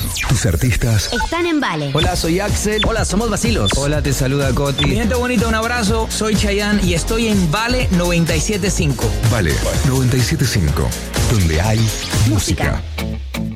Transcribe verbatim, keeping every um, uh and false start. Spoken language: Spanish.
Tus artistas están en Vale. Hola, soy Axel. Hola, somos Vacilos. Hola, te saluda Coti. Mi gente bonita, un abrazo. Soy Chayanne y estoy en Vale noventa y siete punto cinco. Vale noventa y siete punto cinco, donde hay música. música.